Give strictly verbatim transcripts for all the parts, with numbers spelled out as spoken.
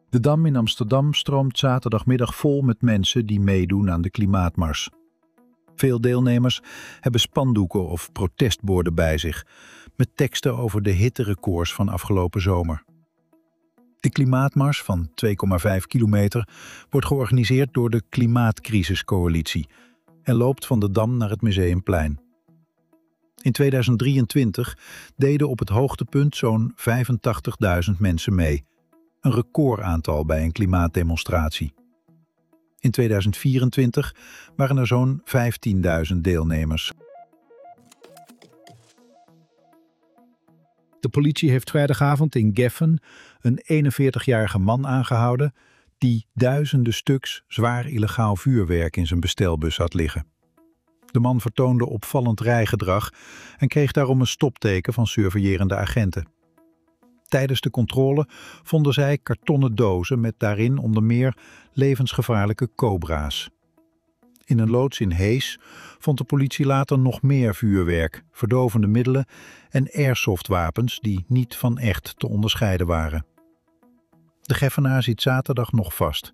De Dam in Amsterdam stroomt zaterdagmiddag vol met mensen die meedoen aan de klimaatmars. Veel deelnemers hebben spandoeken of protestborden bij zich, met teksten over de hitterecords van afgelopen zomer. De klimaatmars van twee komma vijf kilometer wordt georganiseerd door de Klimaatcrisiscoalitie en loopt van de Dam naar het Museumplein. In tweeduizend drieëntwintig deden op het hoogtepunt zo'n vijfentachtigduizend mensen mee, een recordaantal bij een klimaatdemonstratie. In tweeduizend vierentwintig waren er zo'n vijftienduizend deelnemers. De politie heeft vrijdagavond in Geffen een eenenveertigjarige man aangehouden die duizenden stuks zwaar illegaal vuurwerk in zijn bestelbus had liggen. De man vertoonde opvallend rijgedrag en kreeg daarom een stopteken van surveillerende agenten. Tijdens de controle vonden zij kartonnen dozen met daarin onder meer levensgevaarlijke cobra's. In een loods in Hees vond de politie later nog meer vuurwerk, verdovende middelen en airsoftwapens die niet van echt te onderscheiden waren. De Geffenaar zit zaterdag nog vast.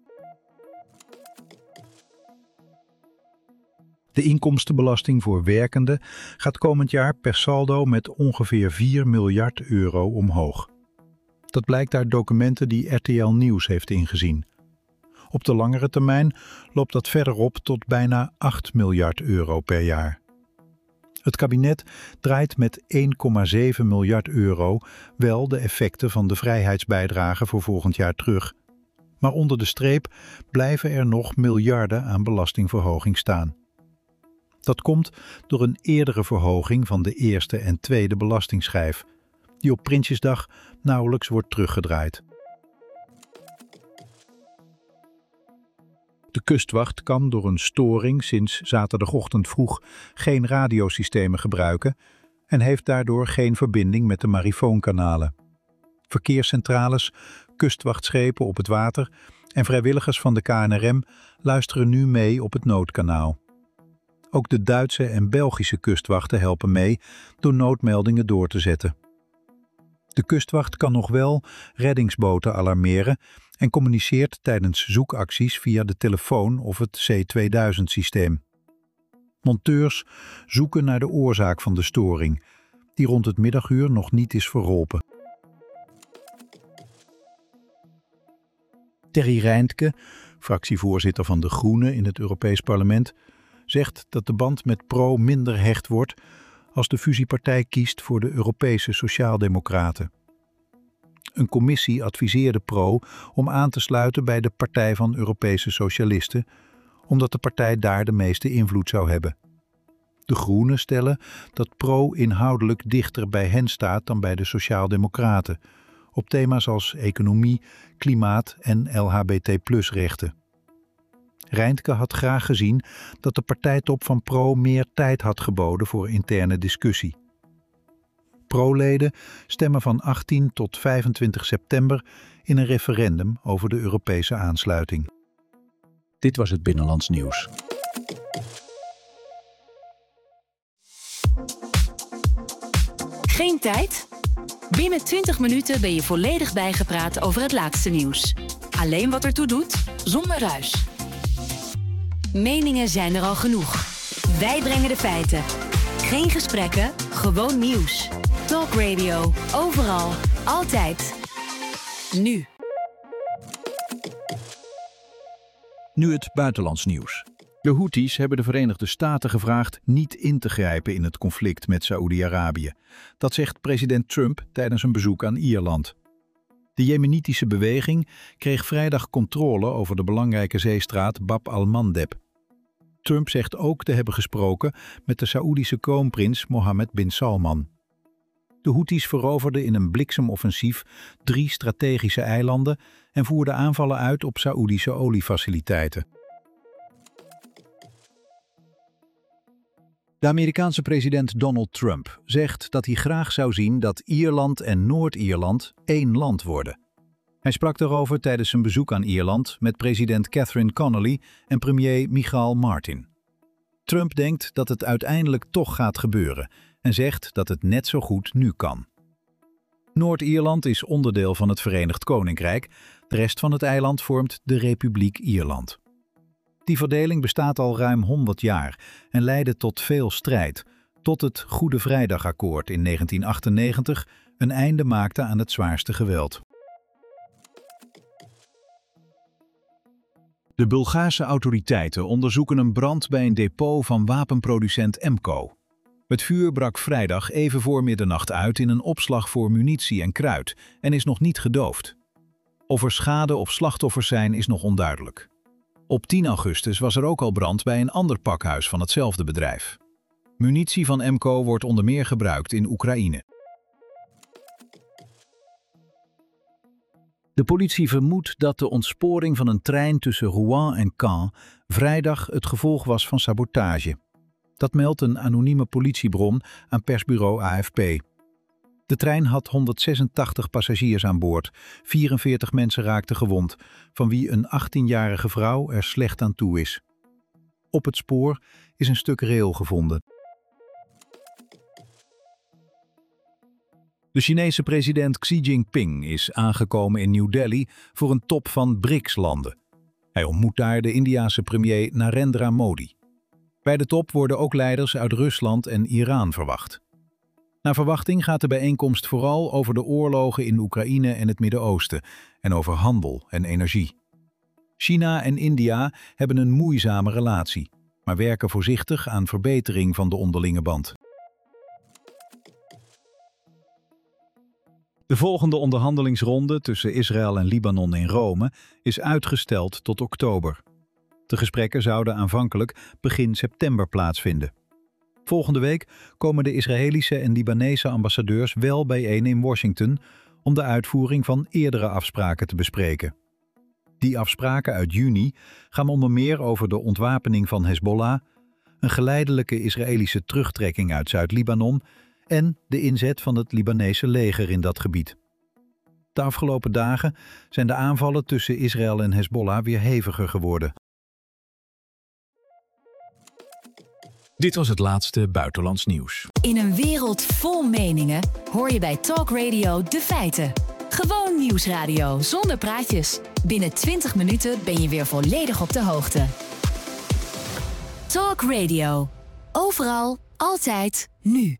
De inkomstenbelasting voor werkenden gaat komend jaar per saldo met ongeveer vier miljard euro omhoog. Dat blijkt uit documenten die R T L Nieuws heeft ingezien. Op de langere termijn loopt dat verder op tot bijna acht miljard euro per jaar. Het kabinet draait met één komma zeven miljard euro wel de effecten van de vrijheidsbijdrage voor volgend jaar terug. Maar onder de streep blijven er nog miljarden aan belastingverhoging staan. Dat komt door een eerdere verhoging van de eerste en tweede belastingschijf, die op Prinsjesdag nauwelijks wordt teruggedraaid. De kustwacht kan door een storing sinds zaterdagochtend vroeg geen radiosystemen gebruiken en heeft daardoor geen verbinding met de marifoonkanalen. Verkeerscentrales, kustwachtschepen op het water en vrijwilligers van de K N R M luisteren nu mee op het noodkanaal. Ook de Duitse en Belgische kustwachten helpen mee door noodmeldingen door te zetten. De kustwacht kan nog wel reddingsboten alarmeren en communiceert tijdens zoekacties via de telefoon of het C tweeduizend systeem. Monteurs zoeken naar de oorzaak van de storing, die rond het middaguur nog niet is verholpen. Terry Reintke, fractievoorzitter van de Groenen in het Europees Parlement, zegt dat de band met Pro minder hecht wordt als de fusiepartij kiest voor de Europese Sociaaldemocraten. Een commissie adviseerde Pro om aan te sluiten bij de Partij van Europese Socialisten, omdat de partij daar de meeste invloed zou hebben. De Groenen stellen dat Pro inhoudelijk dichter bij hen staat dan bij de Sociaaldemocraten, op thema's als economie, klimaat en L H B T plus rechten. Reintke had graag gezien dat de partijtop van Pro meer tijd had geboden voor interne discussie. Pro-leden stemmen van achttien tot vijfentwintig september in een referendum over de Europese aansluiting. Dit was het Binnenlands Nieuws. Geen tijd? Binnen twintig minuten ben je volledig bijgepraat over het laatste nieuws. Alleen wat ertoe doet, zonder ruis. Meningen zijn er al genoeg. Wij brengen de feiten. Geen gesprekken, gewoon nieuws. Talk Radio, overal, altijd. Nu. Nu het buitenlands nieuws. De Houthis hebben de Verenigde Staten gevraagd niet in te grijpen in het conflict met Saoedi-Arabië. Dat zegt president Trump tijdens een bezoek aan Ierland. De Jemenitische beweging kreeg vrijdag controle over de belangrijke zeestraat Bab al-Mandeb. Trump zegt ook te hebben gesproken met de Saoedische kroonprins Mohammed bin Salman. De Houthis veroverden in een bliksemoffensief drie strategische eilanden en voerden aanvallen uit op Saoedische oliefaciliteiten. De Amerikaanse president Donald Trump zegt dat hij graag zou zien dat Ierland en Noord-Ierland één land worden. Hij sprak daarover tijdens zijn bezoek aan Ierland met president Catherine Connolly en premier Michal Martin. Trump denkt dat het uiteindelijk toch gaat gebeuren en zegt dat het net zo goed nu kan. Noord-Ierland is onderdeel van het Verenigd Koninkrijk, De rest van het eiland vormt de Republiek Ierland. Die verdeling bestaat al ruim honderd jaar en leidde tot veel strijd, tot het Goede Vrijdagakkoord in negentien achtennegentig een einde maakte aan het zwaarste geweld. De Bulgaarse autoriteiten onderzoeken een brand bij een depot van wapenproducent Emco. Het vuur brak vrijdag even voor middernacht uit in een opslag voor munitie en kruid en is nog niet gedoofd. Of er schade of slachtoffers zijn is nog onduidelijk. Op tien augustus was er ook al brand bij een ander pakhuis van hetzelfde bedrijf. Munitie van Emco wordt onder meer gebruikt in Oekraïne. De politie vermoedt dat de ontsporing van een trein tussen Rouen en Caen vrijdag het gevolg was van sabotage. Dat meldt een anonieme politiebron aan persbureau A F P. De trein had honderdzesentachtig passagiers aan boord. vierenveertig mensen raakten gewond, van wie een achttienjarige vrouw er slecht aan toe is. Op het spoor is een stuk rail gevonden. De Chinese president Xi Jinping is aangekomen in New Delhi voor een top van B R I C S-landen. Hij ontmoet daar de Indiase premier Narendra Modi. Bij de top worden ook leiders uit Rusland en Iran verwacht. Naar verwachting gaat de bijeenkomst vooral over de oorlogen in Oekraïne en het Midden-Oosten en over handel en energie. China en India hebben een moeizame relatie, maar werken voorzichtig aan verbetering van de onderlinge band. De volgende onderhandelingsronde tussen Israël en Libanon in Rome is uitgesteld tot oktober. De gesprekken zouden aanvankelijk begin september plaatsvinden. Volgende week komen de Israëlische en Libanese ambassadeurs wel bijeen in Washington om de uitvoering van eerdere afspraken te bespreken. Die afspraken uit juni gaan onder meer over de ontwapening van Hezbollah, een geleidelijke Israëlische terugtrekking uit Zuid-Libanon en de inzet van het Libanese leger in dat gebied. De afgelopen dagen zijn de aanvallen tussen Israël en Hezbollah weer heviger geworden. Dit was het laatste buitenlands nieuws. In een wereld vol meningen hoor je bij Talk Radio de feiten. Gewoon nieuwsradio zonder praatjes. Binnen twintig minuten ben je weer volledig op de hoogte. Talk Radio. Overal, altijd, nu.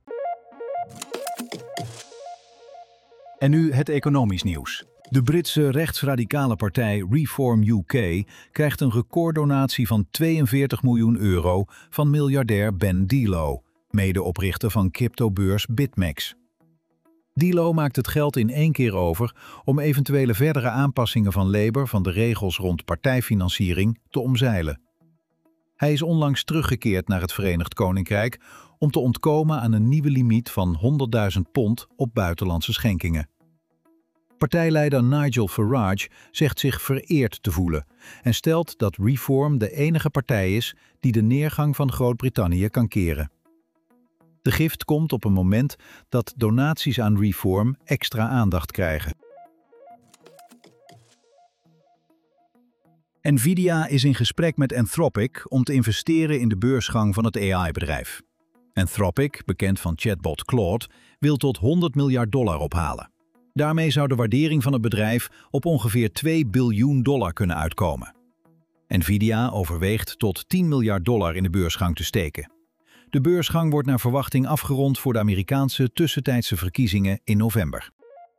En nu het economisch nieuws. De Britse rechtsradicale partij Reform U K krijgt een recorddonatie van tweeënveertig miljoen euro van miljardair Ben Delow, medeoprichter van cryptobeurs BitMEX. Delow maakt het geld in één keer over om eventuele verdere aanpassingen van Labour van de regels rond partijfinanciering te omzeilen. Hij is onlangs teruggekeerd naar het Verenigd Koninkrijk om te ontkomen aan een nieuwe limiet van honderdduizend pond op buitenlandse schenkingen. Partijleider Nigel Farage zegt zich vereerd te voelen en stelt dat Reform de enige partij is die de neergang van Groot-Brittannië kan keren. De gift komt op een moment dat donaties aan Reform extra aandacht krijgen. Nvidia is in gesprek met Anthropic om te investeren in de beursgang van het A I-bedrijf. Anthropic, bekend van chatbot Claude, wil tot honderd miljard dollar ophalen. Daarmee zou de waardering van het bedrijf op ongeveer twee biljoen dollar kunnen uitkomen. Nvidia overweegt tot tien miljard dollar in de beursgang te steken. De beursgang wordt naar verwachting afgerond voor de Amerikaanse tussentijdse verkiezingen in november.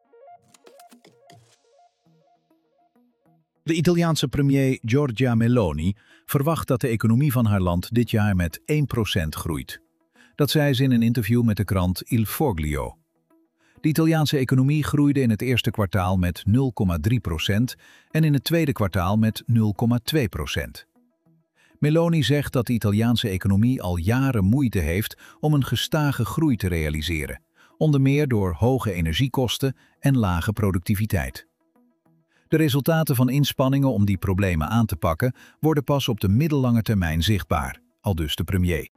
De Italiaanse premier Giorgia Meloni verwacht dat de economie van haar land dit jaar met één procent groeit. Dat zei ze in een interview met de krant Il Foglio. De Italiaanse economie groeide in het eerste kwartaal met nul komma drie procent en in het tweede kwartaal met nul komma twee procent. Meloni zegt dat de Italiaanse economie al jaren moeite heeft om een gestage groei te realiseren, onder meer door hoge energiekosten en lage productiviteit. De resultaten van inspanningen om die problemen aan te pakken worden pas op de middellange termijn zichtbaar, aldus de premier.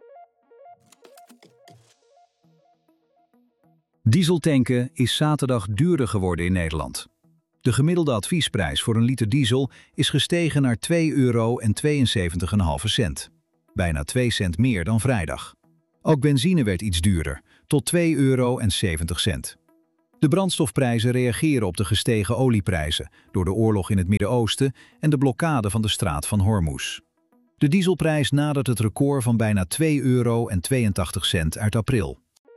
Dieseltanken is zaterdag duurder geworden in Nederland. De gemiddelde adviesprijs voor een liter diesel is gestegen naar twee euro en tweeënzeventig komma vijf cent. Bijna twee cent meer dan vrijdag. Ook benzine werd iets duurder, tot twee euro en zeventig cent. De brandstofprijzen reageren op de gestegen olieprijzen door de oorlog in het Midden-Oosten en de blokkade van de straat van Hormuz. De dieselprijs nadert het record van bijna twee euro en tweeëntachtig cent uit april.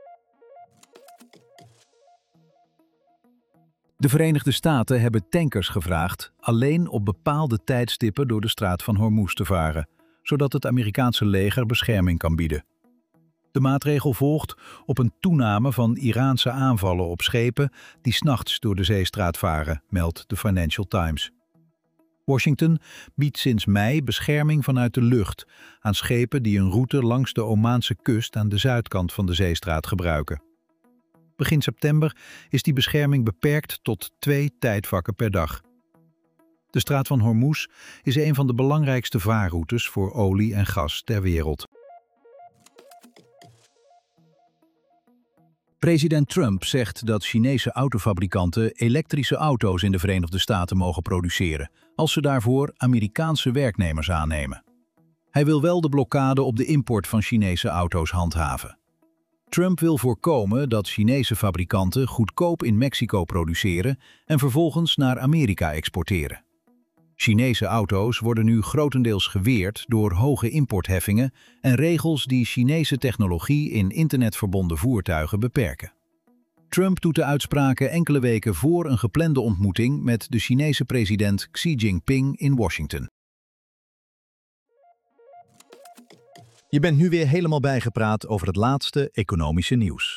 De Verenigde Staten hebben tankers gevraagd alleen op bepaalde tijdstippen door de straat van Hormuz te varen, zodat het Amerikaanse leger bescherming kan bieden. De maatregel volgt op een toename van Iraanse aanvallen op schepen die 's nachts door de zeestraat varen, meldt de Financial Times. Washington biedt sinds mei bescherming vanuit de lucht aan schepen die een route langs de Omaanse kust aan de zuidkant van de zeestraat gebruiken. Begin september is die bescherming beperkt tot twee tijdvakken per dag. De straat van Hormuz is een van de belangrijkste vaarroutes voor olie en gas ter wereld. President Trump zegt dat Chinese autofabrikanten elektrische auto's in de Verenigde Staten mogen produceren, als ze daarvoor Amerikaanse werknemers aannemen. Hij wil wel de blokkade op de import van Chinese auto's handhaven. Trump wil voorkomen dat Chinese fabrikanten goedkoop in Mexico produceren en vervolgens naar Amerika exporteren. Chinese auto's worden nu grotendeels geweerd door hoge importheffingen en regels die Chinese technologie in internetverbonden voertuigen beperken. Trump doet de uitspraken enkele weken voor een geplande ontmoeting met de Chinese president Xi Jinping in Washington. Je bent nu weer helemaal bijgepraat over het laatste economische nieuws.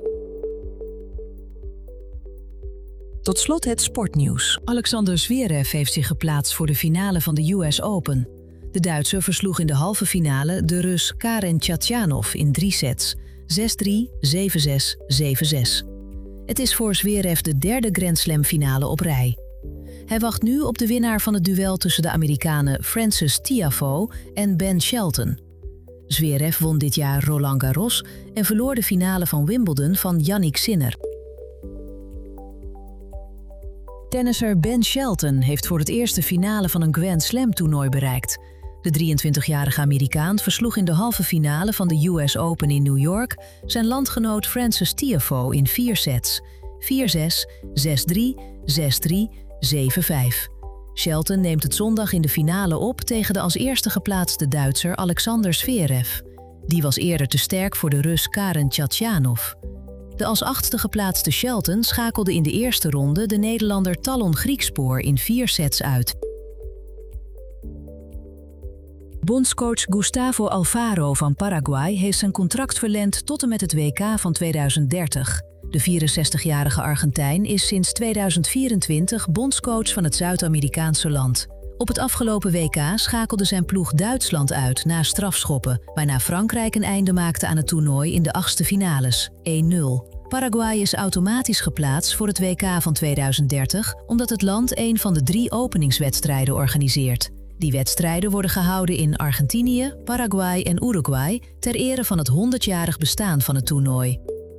Tot slot het sportnieuws. Alexander Zverev heeft zich geplaatst voor de finale van de U S Open. De Duitser versloeg in de halve finale de Rus Karen Khachanov in drie sets. zes drie, zeven zes, zeven zes. Het is voor Zverev de derde Grand Slam finale op rij. Hij wacht nu op de winnaar van het duel tussen de Amerikanen Frances Tiafoe en Ben Shelton. Zverev won dit jaar Roland Garros en verloor de finale van Wimbledon van Jannik Sinner. Tennisser Ben Shelton heeft voor het eerst de finale van een Grand Slam toernooi bereikt. De drieëntwintigjarige Amerikaan versloeg in de halve finale van de U S Open in New York zijn landgenoot Frances Tiafoe in vier sets. vier zes, zes drie, zes drie, zeven vijf. Shelton neemt het zondag in de finale op tegen de als eerste geplaatste Duitser Alexander Zverev. Die was eerder te sterk voor de Rus Karen Khachanov. De als achtste geplaatste Shelton schakelde in de eerste ronde de Nederlander Talon Griekspoor in vier sets uit. Bondscoach Gustavo Alfaro van Paraguay heeft zijn contract verlengd tot en met het W K van tweeduizend dertig. De vierenzestigjarige Argentijn is sinds tweeduizend vierentwintig bondscoach van het Zuid-Amerikaanse land. Op het afgelopen W K schakelde zijn ploeg Duitsland uit na strafschoppen, waarna Frankrijk een einde maakte aan het toernooi in de achtste finales, één nul. Paraguay is automatisch geplaatst voor het W K van tweeduizend dertig, omdat het land een van de drie openingswedstrijden organiseert. Die wedstrijden worden gehouden in Argentinië, Paraguay en Uruguay ter ere van het honderdjarig bestaan van het toernooi.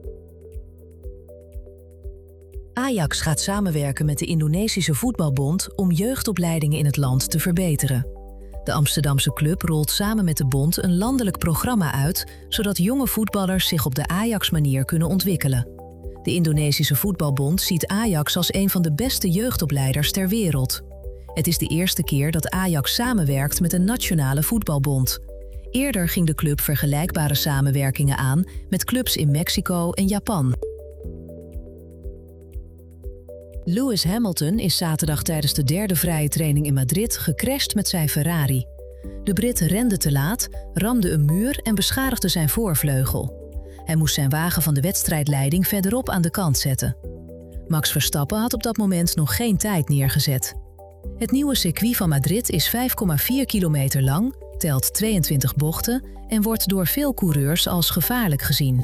Ajax gaat samenwerken met de Indonesische Voetbalbond om jeugdopleidingen in het land te verbeteren. De Amsterdamse club rolt samen met de bond een landelijk programma uit, zodat jonge voetballers zich op de Ajax-manier kunnen ontwikkelen. De Indonesische Voetbalbond ziet Ajax als een van de beste jeugdopleiders ter wereld. Het is de eerste keer dat Ajax samenwerkt met een nationale voetbalbond. Eerder ging de club vergelijkbare samenwerkingen aan met clubs in Mexico en Japan. Lewis Hamilton is zaterdag tijdens de derde vrije training in Madrid gecrashed met zijn Ferrari. De Brit rende te laat, ramde een muur en beschadigde zijn voorvleugel. Hij moest zijn wagen van de wedstrijdleiding verderop aan de kant zetten. Max Verstappen had op dat moment nog geen tijd neergezet. Het nieuwe circuit van Madrid is vijf komma vier kilometer lang, telt tweeëntwintig bochten en wordt door veel coureurs als gevaarlijk gezien.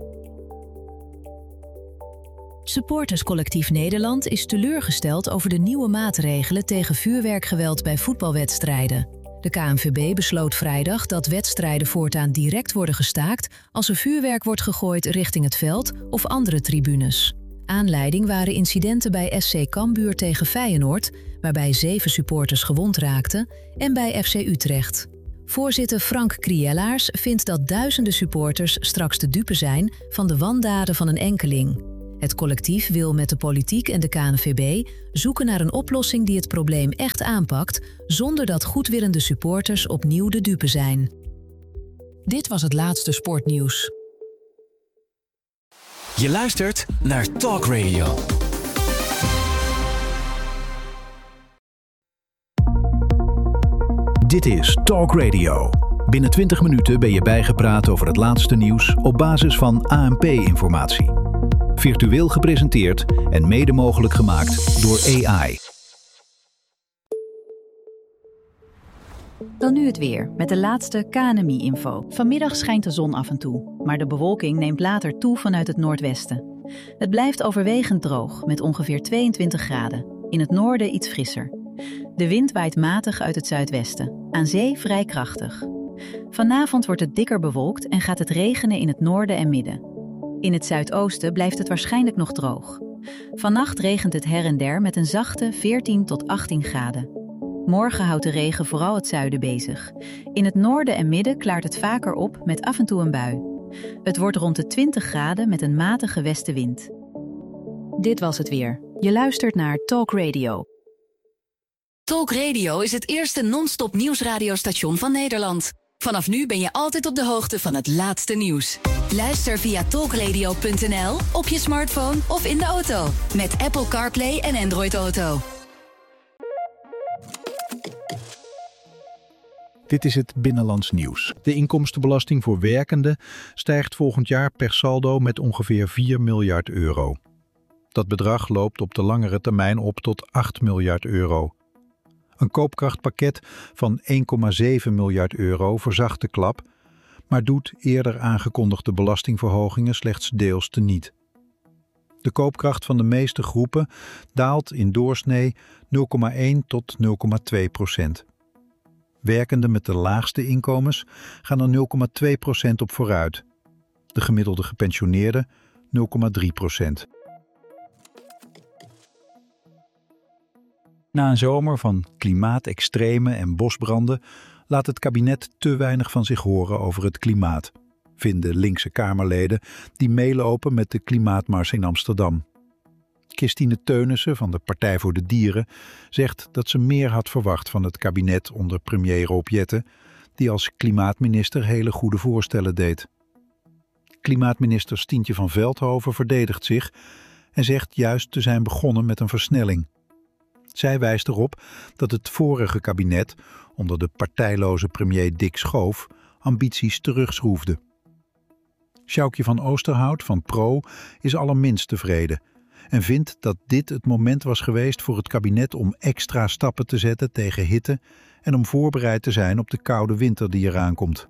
Supporterscollectief Nederland is teleurgesteld over de nieuwe maatregelen tegen vuurwerkgeweld bij voetbalwedstrijden. De K N V B besloot vrijdag dat wedstrijden voortaan direct worden gestaakt als er vuurwerk wordt gegooid richting het veld of andere tribunes. Aanleiding waren incidenten bij S C Cambuur tegen Feyenoord, waarbij zeven supporters gewond raakten, en bij F C Utrecht. Voorzitter Frank Kriellaars vindt dat duizenden supporters straks de dupe zijn van de wandaden van een enkeling. Het collectief wil met de politiek en de K N V B zoeken naar een oplossing die het probleem echt aanpakt, zonder dat goedwillende supporters opnieuw de dupe zijn. Dit was het laatste sportnieuws. Je luistert naar Talk Radio. Dit is Talk Radio. Binnen twintig minuten ben je bijgepraat over het laatste nieuws op basis van A N P-informatie. Virtueel gepresenteerd en mede mogelijk gemaakt door A I. Dan nu het weer, met de laatste K N M I-info. Vanmiddag schijnt de zon af en toe, maar de bewolking neemt later toe vanuit het noordwesten. Het blijft overwegend droog, met ongeveer tweeëntwintig graden. In het noorden iets frisser. De wind waait matig uit het zuidwesten, aan zee vrij krachtig. Vanavond wordt het dikker bewolkt en gaat het regenen in het noorden en midden. In het zuidoosten blijft het waarschijnlijk nog droog. Vannacht regent het her en der met een zachte veertien tot achttien graden. Morgen houdt de regen vooral het zuiden bezig. In het noorden en midden klaart het vaker op met af en toe een bui. Het wordt rond de twintig graden met een matige westenwind. Dit was het weer. Je luistert naar Talk Radio. Talk Radio is het eerste non-stop nieuwsradiostation van Nederland. Vanaf nu ben je altijd op de hoogte van het laatste nieuws. Luister via talkradio punt n l, op je smartphone of in de auto. Met Apple CarPlay en Android Auto. Dit is het Binnenlands Nieuws. De inkomstenbelasting voor werkenden stijgt volgend jaar per saldo met ongeveer vier miljard euro. Dat bedrag loopt op de langere termijn op tot acht miljard euro. Een koopkrachtpakket van één komma zeven miljard euro verzacht de klap, maar doet eerder aangekondigde belastingverhogingen slechts deels teniet. De koopkracht van de meeste groepen daalt in doorsnee nul komma één tot nul komma twee procent. Werkenden met de laagste inkomens gaan er nul komma twee procent op vooruit. De gemiddelde gepensioneerden nul komma drie procent. Na een zomer van klimaatextremen en bosbranden laat het kabinet te weinig van zich horen over het klimaat, vinden linkse Kamerleden die meelopen met de klimaatmars in Amsterdam. Christine Teunissen van de Partij voor de Dieren zegt dat ze meer had verwacht van het kabinet onder premier Rob Jetten, die als klimaatminister hele goede voorstellen deed. Klimaatminister Stientje van Veldhoven verdedigt zich en zegt juist te zijn begonnen met een versnelling. Zij wijst erop dat het vorige kabinet, onder de partijloze premier Dick Schoof, ambities terugschroefde. Sjoukje van Oosterhout van Pro is allerminst tevreden en vindt dat dit het moment was geweest voor het kabinet om extra stappen te zetten tegen hitte en om voorbereid te zijn op de koude winter die eraan komt.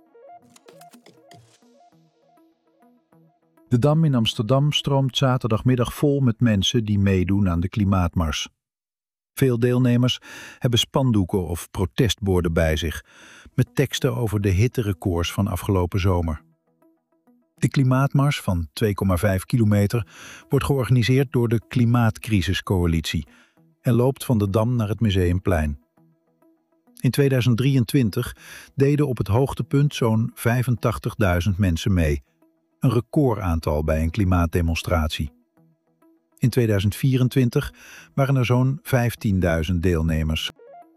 De Dam in Amsterdam stroomt zaterdagmiddag vol met mensen die meedoen aan de klimaatmars. Veel deelnemers hebben spandoeken of protestborden bij zich, met teksten over de hitterecords van afgelopen zomer. De klimaatmars van twee komma vijf kilometer wordt georganiseerd door de Klimaatcrisiscoalitie en loopt van de Dam naar het Museumplein. In tweeduizend drieëntwintig deden op het hoogtepunt zo'n vijfentachtigduizend mensen mee, een recordaantal bij een klimaatdemonstratie. In tweeduizend vierentwintig waren er zo'n vijftienduizend deelnemers.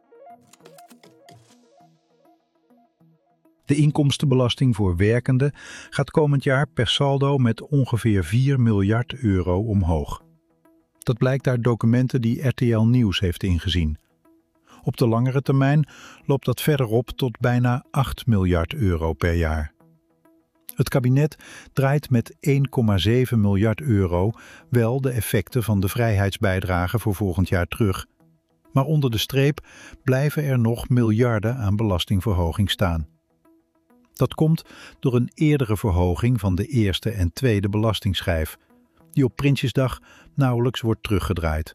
De inkomstenbelasting voor werkenden gaat komend jaar per saldo met ongeveer vier miljard euro omhoog. Dat blijkt uit documenten die R T L Nieuws heeft ingezien. Op de langere termijn loopt dat verder op tot bijna acht miljard euro per jaar. Het kabinet draait met één komma zeven miljard euro wel de effecten van de vrijheidsbijdrage voor volgend jaar terug. Maar onder de streep blijven er nog miljarden aan belastingverhoging staan. Dat komt door een eerdere verhoging van de eerste en tweede belastingschijf, die op Prinsjesdag nauwelijks wordt teruggedraaid.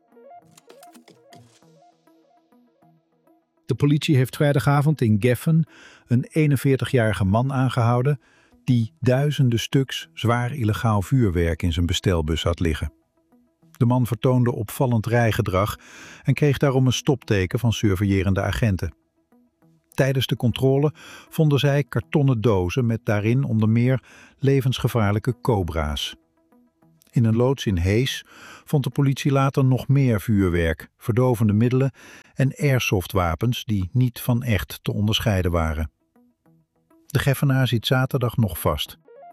De politie heeft vrijdagavond in Geffen een eenenveertigjarige man aangehouden die duizenden stuks zwaar illegaal vuurwerk in zijn bestelbus had liggen. De man vertoonde opvallend rijgedrag en kreeg daarom een stopteken van surveillerende agenten. Tijdens de controle vonden zij kartonnen dozen met daarin onder meer levensgevaarlijke cobra's. In een loods in Hees vond de politie later nog meer vuurwerk, verdovende middelen en airsoftwapens die niet van echt te onderscheiden waren. De Geffenaar zit zaterdag nog vast.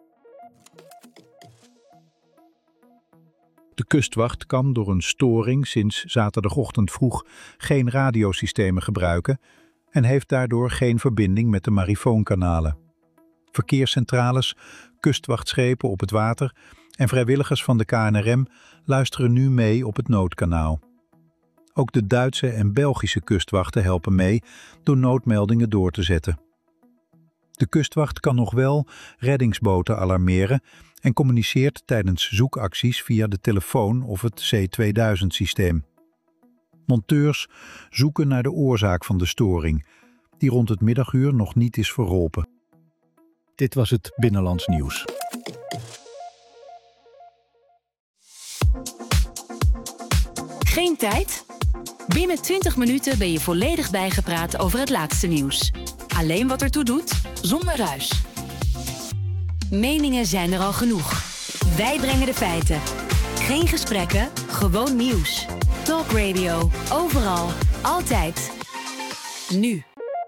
De kustwacht kan door een storing sinds zaterdagochtend vroeg geen radiosystemen gebruiken en heeft daardoor geen verbinding met de marifoonkanalen. Verkeerscentrales, kustwachtschepen op het water en vrijwilligers van de K N R M luisteren nu mee op het noodkanaal. Ook de Duitse en Belgische kustwachten helpen mee door noodmeldingen door te zetten. De kustwacht kan nog wel reddingsboten alarmeren en communiceert tijdens zoekacties via de telefoon of het C tweeduizend systeem. Monteurs zoeken naar de oorzaak van de storing, die rond het middaguur nog niet is verholpen. Dit was het Binnenlands Nieuws. Geen tijd? Binnen twintig minuten ben je volledig bijgepraat over het laatste nieuws. Alleen wat ertoe doet, zonder ruis. Meningen zijn er al genoeg. Wij brengen de feiten. Geen gesprekken, gewoon nieuws. Talk Radio, overal, altijd. Nu.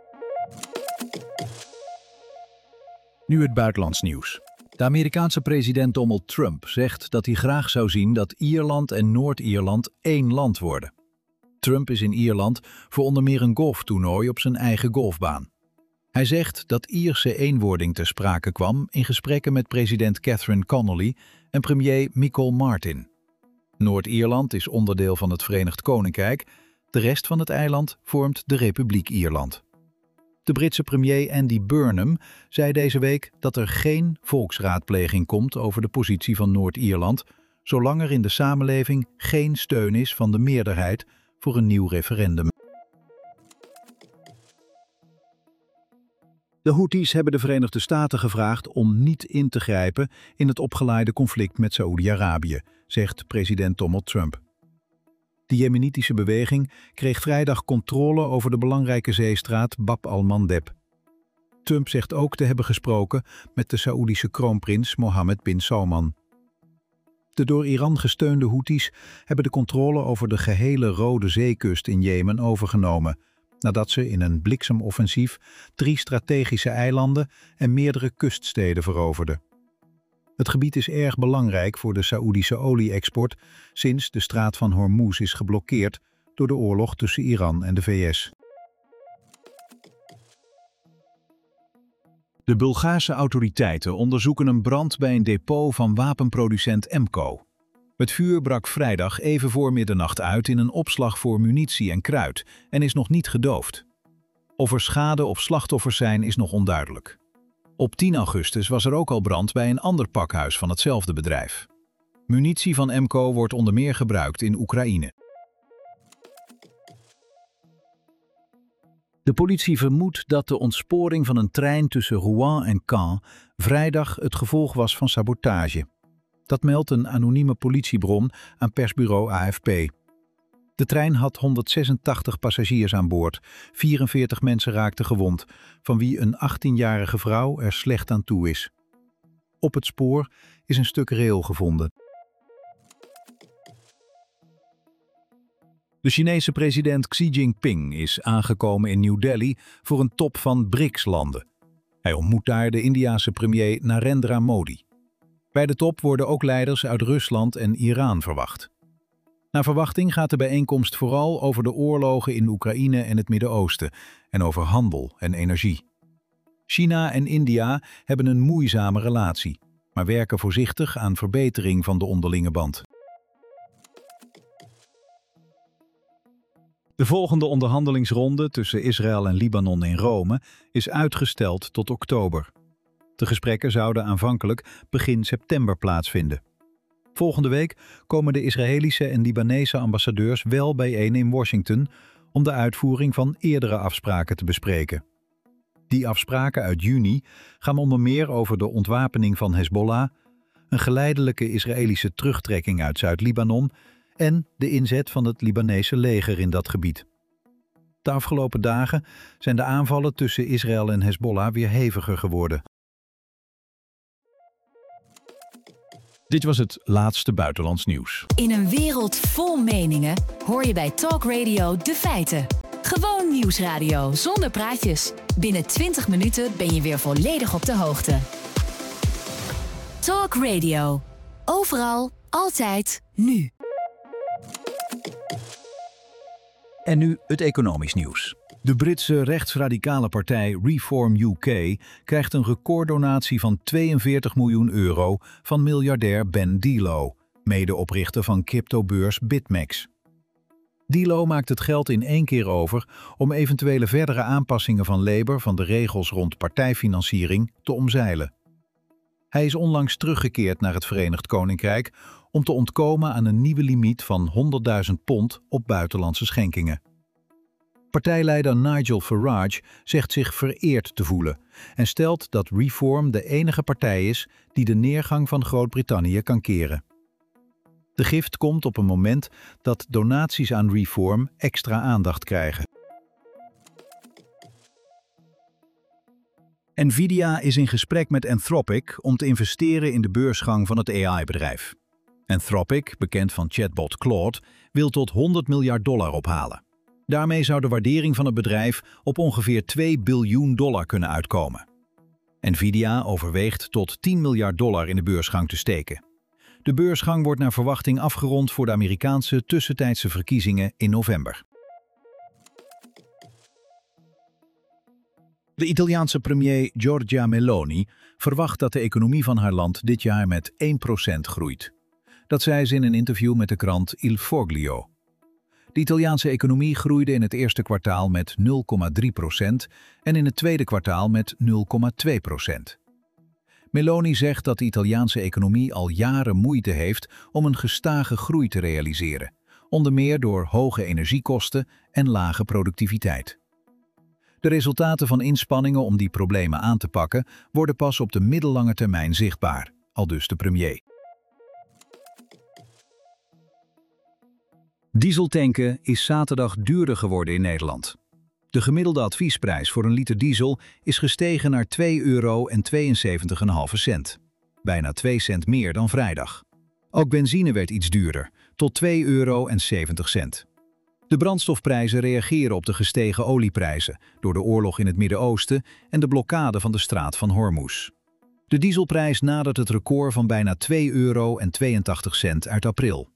Nu het buitenlands nieuws. De Amerikaanse president Donald Trump zegt dat hij graag zou zien dat Ierland en Noord-Ierland één land worden. Trump is in Ierland voor onder meer een golftoernooi op zijn eigen golfbaan. Hij zegt dat Ierse eenwording ter sprake kwam in gesprekken met president Catherine Connolly en premier Michael Martin. Noord-Ierland is onderdeel van het Verenigd Koninkrijk, de rest van het eiland vormt de Republiek Ierland. De Britse premier Andy Burnham zei deze week dat er geen volksraadpleging komt over de positie van Noord-Ierland, zolang er in de samenleving geen steun is van de meerderheid voor een nieuw referendum. De Houthis hebben de Verenigde Staten gevraagd om niet in te grijpen in het opgeleide conflict met Saoedi-Arabië, zegt president Donald Trump. De Jemenitische beweging kreeg vrijdag controle over de belangrijke zeestraat Bab al-Mandeb. Trump zegt ook te hebben gesproken met de Saoedische kroonprins Mohammed bin Salman. De door Iran gesteunde Houthis hebben de controle over de gehele Rode Zeekust in Jemen overgenomen, nadat ze in een bliksemoffensief drie strategische eilanden en meerdere kuststeden veroverden. Het gebied is erg belangrijk voor de Saoedische olie-export sinds de straat van Hormuz is geblokkeerd door de oorlog tussen Iran en de V S. De Bulgaarse autoriteiten onderzoeken een brand bij een depot van wapenproducent Emco. Het vuur brak vrijdag even voor middernacht uit in een opslag voor munitie en kruit en is nog niet gedoofd. Of er schade of slachtoffers zijn is nog onduidelijk. Op tien augustus was er ook al brand bij een ander pakhuis van hetzelfde bedrijf. Munitie van Emco wordt onder meer gebruikt in Oekraïne. De politie vermoedt dat de ontsporing van een trein tussen Rouen en Caen vrijdag het gevolg was van sabotage. Dat meldt een anonieme politiebron aan persbureau A F P. De trein had honderdzesentachtig passagiers aan boord. vierenveertig mensen raakten gewond, van wie een achttienjarige vrouw er slecht aan toe is. Op het spoor is een stuk rail gevonden. De Chinese president Xi Jinping is aangekomen in New Delhi voor een top van B R I C S-landen. Hij ontmoet daar de Indiase premier Narendra Modi. Bij de top worden ook leiders uit Rusland en Iran verwacht. Naar verwachting gaat de bijeenkomst vooral over de oorlogen in Oekraïne en het Midden-Oosten en over handel en energie. China en India hebben een moeizame relatie, maar werken voorzichtig aan verbetering van de onderlinge band. De volgende onderhandelingsronde tussen Israël en Libanon in Rome is uitgesteld tot oktober. De gesprekken zouden aanvankelijk begin september plaatsvinden. Volgende week komen de Israëlische en Libanese ambassadeurs wel bijeen in Washington om de uitvoering van eerdere afspraken te bespreken. Die afspraken uit juni gaan onder meer over de ontwapening van Hezbollah, een geleidelijke Israëlische terugtrekking uit Zuid-Libanon en de inzet van het Libanese leger in dat gebied. De afgelopen dagen zijn de aanvallen tussen Israël en Hezbollah weer heviger geworden. Dit was het laatste buitenlands nieuws. In een wereld vol meningen hoor je bij Talk Radio de feiten. Gewoon nieuwsradio zonder praatjes. Binnen twintig minuten ben je weer volledig op de hoogte. Talk Radio. Overal, altijd, nu. En nu het economisch nieuws. De Britse rechtsradicale partij Reform U K krijgt een recorddonatie van tweeënveertig miljoen euro van miljardair Ben Delow, medeoprichter van cryptobeurs BitMEX. Delow maakt het geld in één keer over om eventuele verdere aanpassingen van Labour van de regels rond partijfinanciering te omzeilen. Hij is onlangs teruggekeerd naar het Verenigd Koninkrijk om te ontkomen aan een nieuwe limiet van honderdduizend pond op buitenlandse schenkingen. Partijleider Nigel Farage zegt zich vereerd te voelen en stelt dat Reform de enige partij is die de neergang van Groot-Brittannië kan keren. De gift komt op een moment dat donaties aan Reform extra aandacht krijgen. Nvidia is in gesprek met Anthropic om te investeren in de beursgang van het A I-bedrijf. Anthropic, bekend van chatbot Claude, wil tot honderd miljard dollar ophalen. Daarmee zou de waardering van het bedrijf op ongeveer twee biljoen dollar kunnen uitkomen. Nvidia overweegt tot tien miljard dollar in de beursgang te steken. De beursgang wordt naar verwachting afgerond voor de Amerikaanse tussentijdse verkiezingen in november. De Italiaanse premier Giorgia Meloni verwacht dat de economie van haar land dit jaar met één procent groeit. Dat zei ze in een interview met de krant Il Foglio. De Italiaanse economie groeide in het eerste kwartaal met nul komma drie procent en in het tweede kwartaal met nul komma twee procent. Meloni zegt dat de Italiaanse economie al jaren moeite heeft om een gestage groei te realiseren, onder meer door hoge energiekosten en lage productiviteit. De resultaten van inspanningen om die problemen aan te pakken worden pas op de middellange termijn zichtbaar, aldus de premier. Dieseltanken is zaterdag duurder geworden in Nederland. De gemiddelde adviesprijs voor een liter diesel is gestegen naar twee euro en tweeënzeventig komma vijf cent. Bijna twee cent meer dan vrijdag. Ook benzine werd iets duurder, tot twee euro en zeventig cent. De brandstofprijzen reageren op de gestegen olieprijzen door de oorlog in het Midden-Oosten en de blokkade van de straat van Hormuz. De dieselprijs nadert het record van bijna twee euro en tweeëntachtig cent uit april.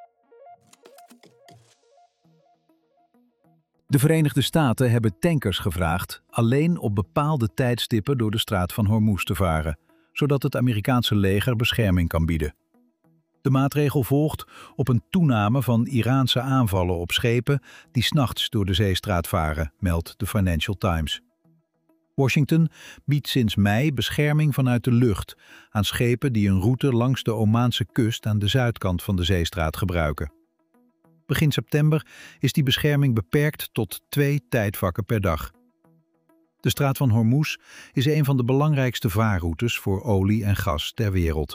De Verenigde Staten hebben tankers gevraagd alleen op bepaalde tijdstippen door de straat van Hormuz te varen, zodat het Amerikaanse leger bescherming kan bieden. De maatregel volgt op een toename van Iraanse aanvallen op schepen die 's nachts door de zeestraat varen, meldt de Financial Times. Washington biedt sinds mei bescherming vanuit de lucht aan schepen die een route langs de Omaanse kust aan de zuidkant van de zeestraat gebruiken. Begin september is die bescherming beperkt tot twee tijdvakken per dag. De straat van Hormuz is een van de belangrijkste vaarroutes voor olie en gas ter wereld.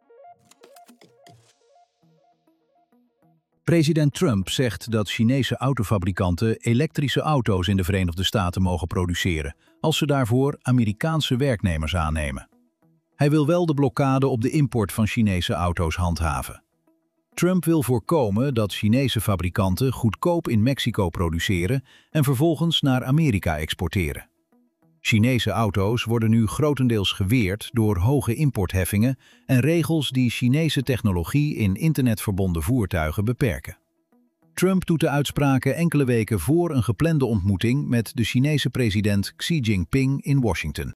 President Trump zegt dat Chinese autofabrikanten elektrische auto's in de Verenigde Staten mogen produceren, als ze daarvoor Amerikaanse werknemers aannemen. Hij wil wel de blokkade op de import van Chinese auto's handhaven. Trump wil voorkomen dat Chinese fabrikanten goedkoop in Mexico produceren en vervolgens naar Amerika exporteren. Chinese auto's worden nu grotendeels geweerd door hoge importheffingen en regels die Chinese technologie in internetverbonden voertuigen beperken. Trump doet de uitspraken enkele weken voor een geplande ontmoeting met de Chinese president Xi Jinping in Washington.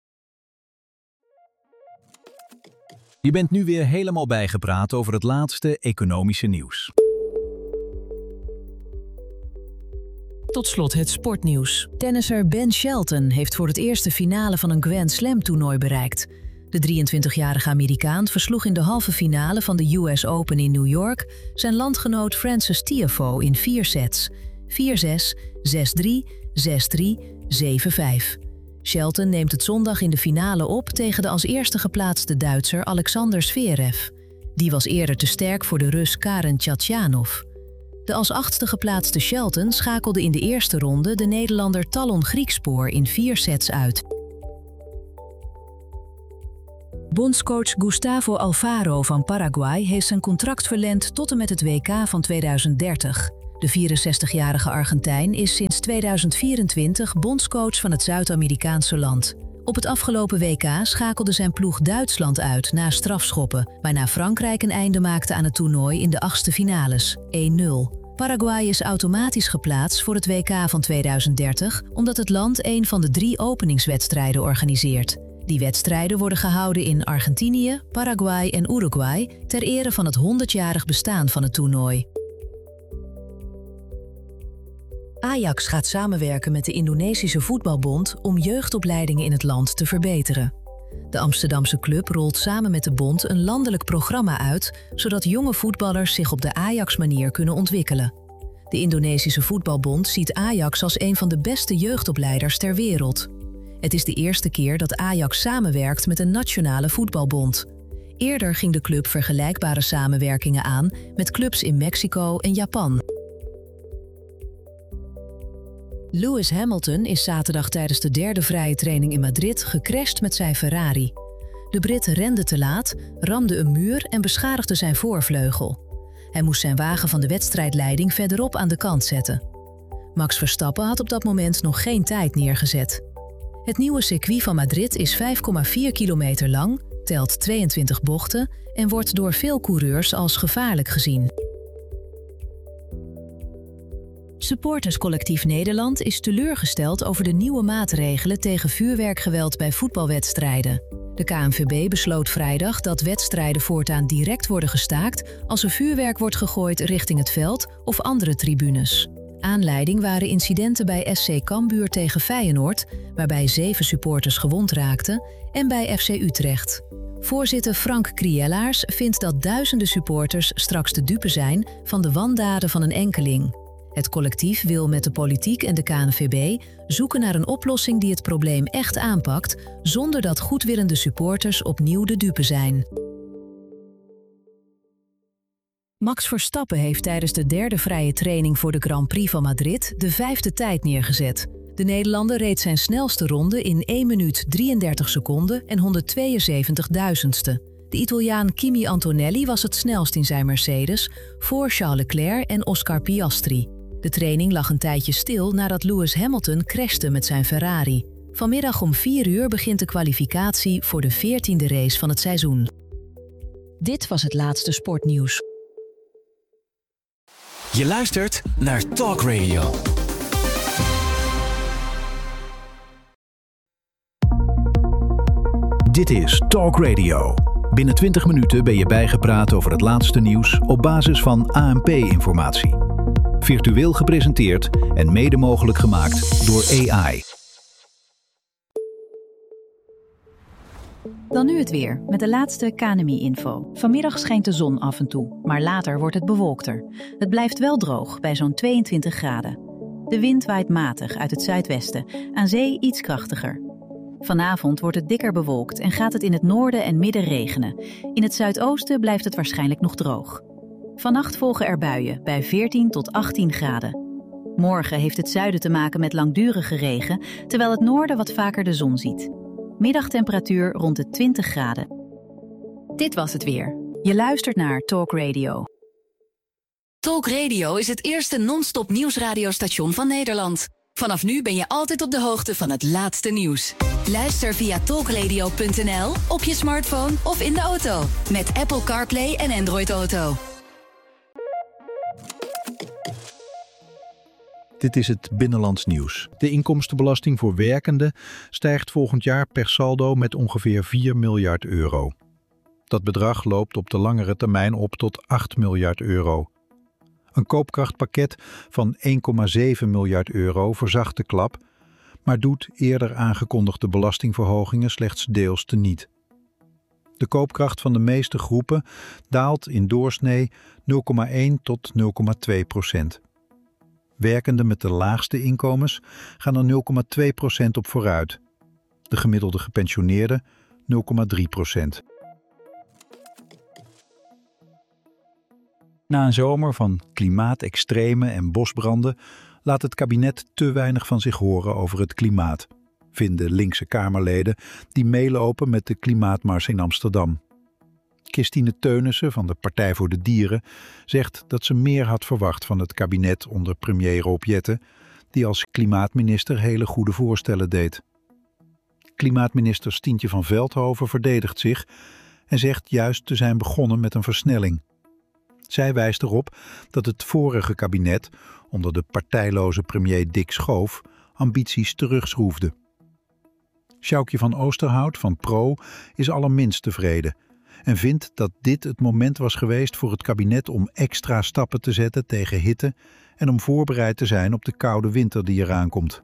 Je bent nu weer helemaal bijgepraat over het laatste economische nieuws. Tot slot het sportnieuws. Tennisser Ben Shelton heeft voor het eerst de finale van een Grand Slam toernooi bereikt. De drieëntwintigjarige Amerikaan versloeg in de halve finale van de U S Open in New York zijn landgenoot Frances Tiafoe in vier sets. vier zes, zes drie, zes drie, zeven vijf. Shelton neemt het zondag in de finale op tegen de als eerste geplaatste Duitser Alexander Zverev. Die was eerder te sterk voor de Rus Karen Khachanov. De als achtste geplaatste Shelton schakelde in de eerste ronde de Nederlander Talon Griekspoor in vier sets uit. Bondscoach Gustavo Alfaro van Paraguay heeft zijn contract verlengd tot en met het W K van tweeduizend dertig. De vierenzestigjarige Argentijn is sinds tweeduizend vierentwintig bondscoach van het Zuid-Amerikaanse land. Op het afgelopen W K schakelde zijn ploeg Duitsland uit na strafschoppen, waarna Frankrijk een einde maakte aan het toernooi in de achtste finales, één nul. Paraguay is automatisch geplaatst voor het W K van tweeduizend dertig, omdat het land een van de drie openingswedstrijden organiseert. Die wedstrijden worden gehouden in Argentinië, Paraguay en Uruguay ter ere van het honderdjarig bestaan van het toernooi. Ajax gaat samenwerken met de Indonesische Voetbalbond om jeugdopleidingen in het land te verbeteren. De Amsterdamse club rolt samen met de bond een landelijk programma uit, zodat jonge voetballers zich op de Ajax-manier kunnen ontwikkelen. De Indonesische Voetbalbond ziet Ajax als een van de beste jeugdopleiders ter wereld. Het is de eerste keer dat Ajax samenwerkt met een nationale voetbalbond. Eerder ging de club vergelijkbare samenwerkingen aan met clubs in Mexico en Japan. Lewis Hamilton is zaterdag tijdens de derde vrije training in Madrid gecrashed met zijn Ferrari. De Brit rende te laat, ramde een muur en beschadigde zijn voorvleugel. Hij moest zijn wagen van de wedstrijdleiding verderop aan de kant zetten. Max Verstappen had op dat moment nog geen tijd neergezet. Het nieuwe circuit van Madrid is vijf komma vier kilometer lang, telt tweeëntwintig bochten en wordt door veel coureurs als gevaarlijk gezien. Supporterscollectief Nederland is teleurgesteld over de nieuwe maatregelen tegen vuurwerkgeweld bij voetbalwedstrijden. De K N V B besloot vrijdag dat wedstrijden voortaan direct worden gestaakt als er vuurwerk wordt gegooid richting het veld of andere tribunes. Aanleiding waren incidenten bij S C Cambuur tegen Feyenoord, waarbij zeven supporters gewond raakten, en bij F C Utrecht. Voorzitter Frank Kriellaars vindt dat duizenden supporters straks de dupe zijn van de wandaden van een enkeling. Het collectief wil met de politiek en de K N V B zoeken naar een oplossing die het probleem echt aanpakt, zonder dat goedwillende supporters opnieuw de dupe zijn. Max Verstappen heeft tijdens de derde vrije training voor de Grand Prix van Madrid de vijfde tijd neergezet. De Nederlander reed zijn snelste ronde in één minuut drieëndertig seconden en honderdtweeënzeventig duizendste. De Italiaan Kimi Antonelli was het snelst in zijn Mercedes, voor Charles Leclerc en Oscar Piastri. De training lag een tijdje stil nadat Lewis Hamilton crashte met zijn Ferrari. Vanmiddag om vier uur begint de kwalificatie voor de veertiende race van het seizoen. Dit was het laatste sportnieuws. Je luistert naar Talk Radio. Dit is Talk Radio. Binnen twintig minuten ben je bijgepraat over het laatste nieuws op basis van A N P-informatie. Virtueel gepresenteerd en mede mogelijk gemaakt door A I. Dan nu het weer, met de laatste K N M I-info. Vanmiddag schijnt de zon af en toe, maar later wordt het bewolkter. Het blijft wel droog, bij zo'n tweeëntwintig graden. De wind waait matig uit het zuidwesten, aan zee iets krachtiger. Vanavond wordt het dikker bewolkt en gaat het in het noorden en midden regenen. In het zuidoosten blijft het waarschijnlijk nog droog. Vannacht volgen er buien, bij veertien tot achttien graden. Morgen heeft het zuiden te maken met langdurige regen, terwijl het noorden wat vaker de zon ziet. Middagtemperatuur rond de twintig graden. Dit was het weer. Je luistert naar Talk Radio. Talk Radio is het eerste non-stop nieuwsradiostation van Nederland. Vanaf nu ben je altijd op de hoogte van het laatste nieuws. Luister via talkradio punt n l, op je smartphone of in de auto. Met Apple CarPlay en Android Auto. Dit is het Binnenlands Nieuws. De inkomstenbelasting voor werkenden stijgt volgend jaar per saldo met ongeveer vier miljard euro. Dat bedrag loopt op de langere termijn op tot acht miljard euro. Een koopkrachtpakket van één komma zeven miljard euro verzacht de klap, maar doet eerder aangekondigde belastingverhogingen slechts deels teniet. De koopkracht van de meeste groepen daalt in doorsnee nul komma één tot nul komma twee procent. Werkenden met de laagste inkomens gaan er nul komma twee procent op vooruit. De gemiddelde gepensioneerden nul komma drie procent. Na een zomer van klimaatextremen en bosbranden laat het kabinet te weinig van zich horen over het klimaat. vinden linkse Kamerleden die meelopen met de klimaatmars in Amsterdam. Christine Teunissen van de Partij voor de Dieren zegt dat ze meer had verwacht van het kabinet onder premier Rob Jetten, die als klimaatminister hele goede voorstellen deed. Klimaatminister Stientje van Veldhoven verdedigt zich en zegt juist te zijn begonnen met een versnelling. Zij wijst erop dat het vorige kabinet, onder de partijloze premier Dick Schoof, ambities terugschroefde. Sjoukje van Oosterhout van Pro is allerminst tevreden en vindt dat dit het moment was geweest voor het kabinet om extra stappen te zetten tegen hitte en om voorbereid te zijn op de koude winter die eraan komt.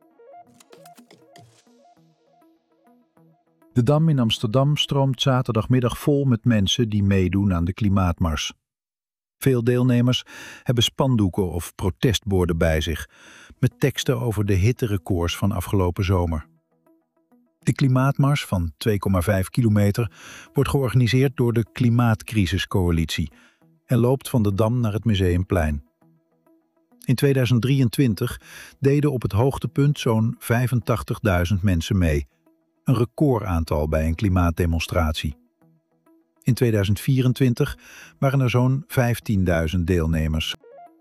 De Dam in Amsterdam stroomt zaterdagmiddag vol met mensen die meedoen aan de klimaatmars. Veel deelnemers hebben spandoeken of protestborden bij zich, met teksten over de hitterecords van afgelopen zomer. De klimaatmars van twee komma vijf kilometer wordt georganiseerd door de Klimaatcrisiscoalitie en loopt van de Dam naar het Museumplein. In tweeduizend drieëntwintig deden op het hoogtepunt zo'n vijfentachtigduizend mensen mee, een recordaantal bij een klimaatdemonstratie. In tweeduizend vierentwintig waren er zo'n vijftienduizend deelnemers.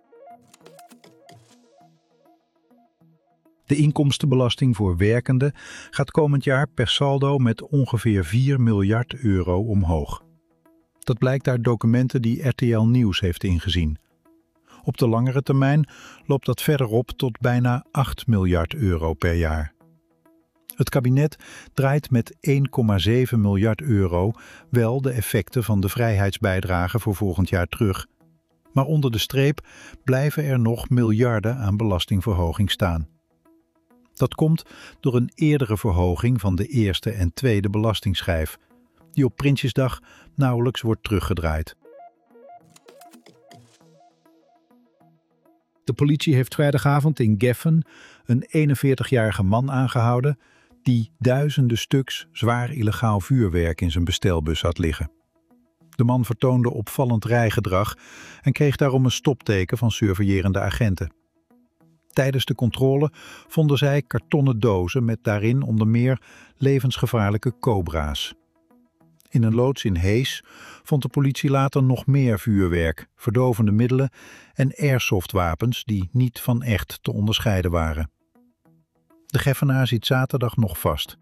De inkomstenbelasting voor werkenden gaat komend jaar per saldo met ongeveer vier miljard euro omhoog. Dat blijkt uit documenten die R T L Nieuws heeft ingezien. Op de langere termijn loopt dat verder op tot bijna acht miljard euro per jaar. Het kabinet draait met één komma zeven miljard euro wel de effecten van de vrijheidsbijdrage voor volgend jaar terug. Maar onder de streep blijven er nog miljarden aan belastingverhoging staan. Dat komt door een eerdere verhoging van de eerste en tweede belastingschijf, die op Prinsjesdag nauwelijks wordt teruggedraaid. De politie heeft vrijdagavond in Geffen een eenenveertigjarige man aangehouden die duizenden stuks zwaar illegaal vuurwerk in zijn bestelbus had liggen. De man vertoonde opvallend rijgedrag en kreeg daarom een stopteken van surveillerende agenten. Tijdens de controle vonden zij kartonnen dozen met daarin onder meer levensgevaarlijke cobra's. In een loods in Hees vond de politie later nog meer vuurwerk, verdovende middelen en airsoftwapens die niet van echt te onderscheiden waren. De Geffenaar zit zaterdag nog vast.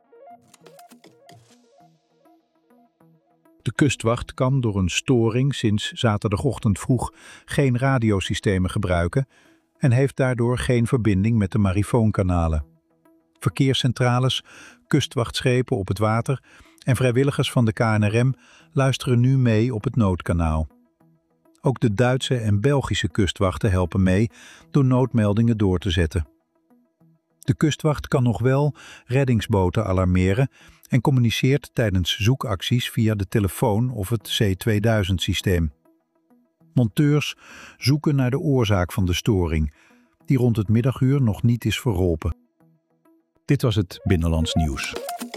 De kustwacht kan door een storing sinds zaterdagochtend vroeg geen radiosystemen gebruiken en heeft daardoor geen verbinding met de marifoonkanalen. Verkeerscentrales, kustwachtschepen op het water en vrijwilligers van de K N R M luisteren nu mee op het noodkanaal. Ook de Duitse en Belgische kustwachten helpen mee door noodmeldingen door te zetten. De kustwacht kan nog wel reddingsboten alarmeren en communiceert tijdens zoekacties via de telefoon of het C tweeduizend systeem. Monteurs zoeken naar de oorzaak van de storing, die rond het middaguur nog niet is verholpen. Dit was het Binnenlands Nieuws.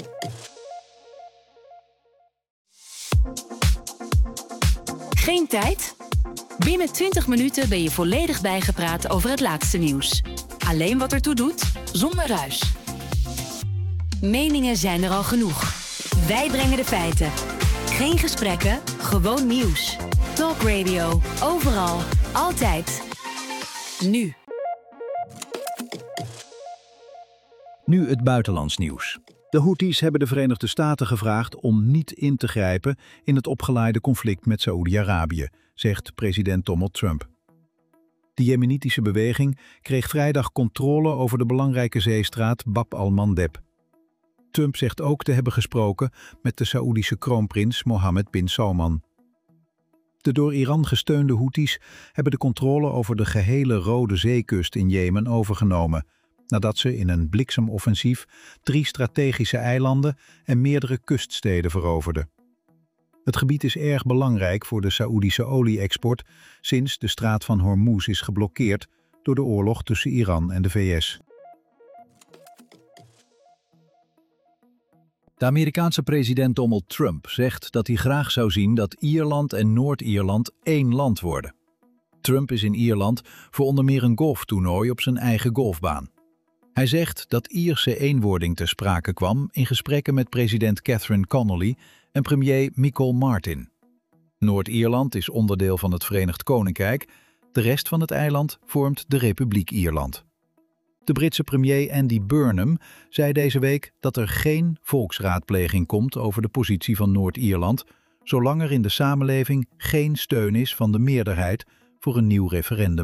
Geen tijd? Binnen twintig minuten ben je volledig bijgepraat over het laatste nieuws. Alleen wat ertoe doet, zonder ruis. Meningen zijn er al genoeg. Wij brengen de feiten. Geen gesprekken, gewoon nieuws. Talk Radio, overal, altijd. Nu. Nu het buitenlands nieuws. De Houthis hebben de Verenigde Staten gevraagd om niet in te grijpen in het opgeleide conflict met Saoedi-Arabië, zegt president Donald Trump. De Jemenitische beweging kreeg vrijdag controle over de belangrijke zeestraat Bab al-Mandeb. Trump zegt ook te hebben gesproken met de Saoedische kroonprins Mohammed bin Salman. De door Iran gesteunde Houthis hebben de controle over de gehele Rode Zeekust in Jemen overgenomen, nadat ze in een bliksemoffensief drie strategische eilanden en meerdere kuststeden veroverden. Het gebied is erg belangrijk voor de Saoedische olie-export sinds de straat van Hormuz is geblokkeerd door de oorlog tussen Iran en de V S. De Amerikaanse president Donald Trump zegt dat hij graag zou zien dat Ierland en Noord-Ierland één land worden. Trump is in Ierland voor onder meer een golftoernooi op zijn eigen golfbaan. Hij zegt dat Ierse eenwording ter sprake kwam in gesprekken met president Catherine Connolly en premier Michael Martin. Noord-Ierland is onderdeel van het Verenigd Koninkrijk, de rest van het eiland vormt de Republiek Ierland. De Britse premier Andy Burnham zei deze week dat er geen volksraadpleging komt over de positie van Noord-Ierland, zolang er in de samenleving geen steun is van de meerderheid voor een nieuw referendum.